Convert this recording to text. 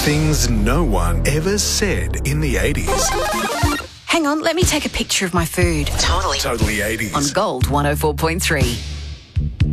Things no one ever said in the 80s. Hang on, let me take a picture of my food. Totally 80s. On Gold 104.3.